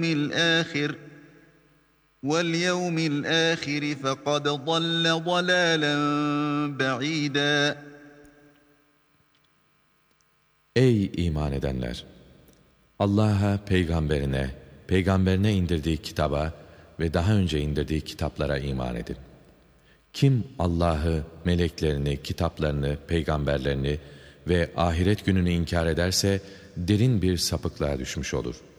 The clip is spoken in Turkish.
الآخر وَالْيَوْمِ الْآخِرِ فَقَدْ ضَلَّ ضَلَالًا بَعِيدًا. Ey iman edenler! Allah'a, peygamberine indirdiği kitaba ve daha önce indirdiği kitaplara iman edin. Kim Allah'ı, meleklerini, kitaplarını, peygamberlerini ve ahiret gününü inkar ederse derin bir sapıklığa düşmüş olur.